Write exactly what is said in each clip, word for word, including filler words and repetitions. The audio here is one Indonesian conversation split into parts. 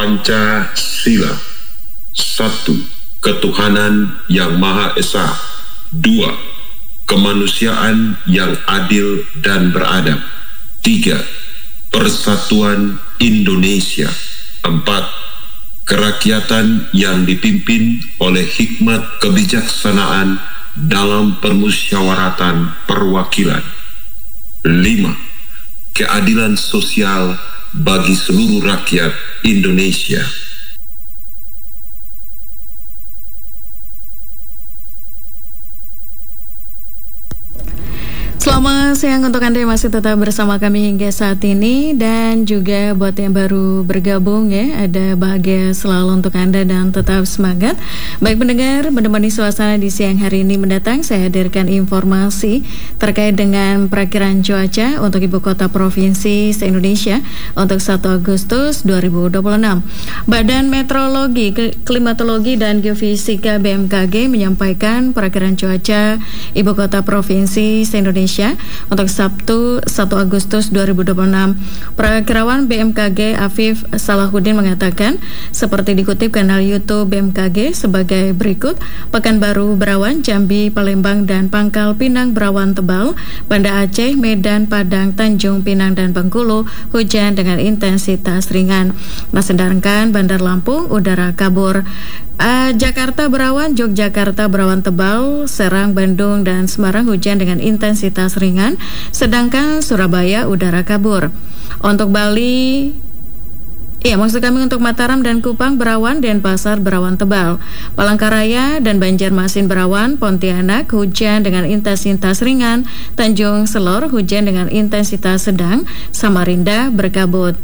Pancasila. Satu, ketuhanan yang Maha Esa. Dua, kemanusiaan yang adil dan beradab. Tiga, persatuan Indonesia. Empat, kerakyatan yang dipimpin oleh hikmat kebijaksanaan dalam permusyawaratan perwakilan. Lima, keadilan sosial bagi seluruh rakyat Indonesia. Selamat siang untuk Anda yang masih tetap bersama kami hingga saat ini, dan juga buat yang baru bergabung ya, ada bahagia selalu untuk Anda dan tetap semangat. Baik pendengar, menemani suasana di siang hari ini mendatang, saya hadirkan informasi terkait dengan perakiraan cuaca untuk Ibu Kota Provinsi se-Indonesia untuk satu Agustus dua ribu dua puluh enam. Badan Meteorologi, Klimatologi dan Geofisika B M K G menyampaikan perakiraan cuaca Ibu Kota Provinsi se-Indonesia untuk Sabtu satu Agustus dua ribu dua puluh enam. Perakirawan B M K G Afif Salahuddin mengatakan, seperti dikutip kanal YouTube B M K G sebagai berikut: Pekanbaru berawan, Jambi, Palembang dan Pangkal Pinang berawan tebal, Banda Aceh, Medan, Padang, Tanjung Pinang dan Bengkulu hujan dengan intensitas ringan. Nah, sedangkan Bandar Lampung udara kabur. Uh, Jakarta berawan, Yogyakarta berawan tebal, Serang, Bandung dan Semarang hujan dengan intensitas ringan, sedangkan Surabaya udara kabur. Untuk Bali, iya maksud kami untuk Mataram dan Kupang berawan, Denpasar berawan tebal, Palangkaraya dan Banjarmasin berawan, Pontianak hujan dengan intensitas ringan, Tanjung Selor hujan dengan intensitas sedang, Samarinda berkabut.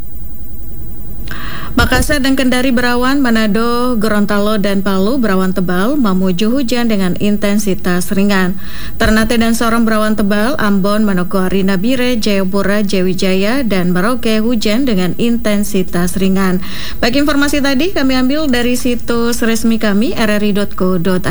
Makassar dan Kendari berawan, Manado, Gorontalo dan Palu berawan tebal, Mamuju hujan dengan intensitas ringan. Ternate dan Sorong berawan tebal, Ambon, Manokwari, Nabire, Jayapura, Jayawijaya dan Merauke hujan dengan intensitas ringan. Baik, informasi tadi kami ambil dari situs resmi kami r r i dot co dot i d.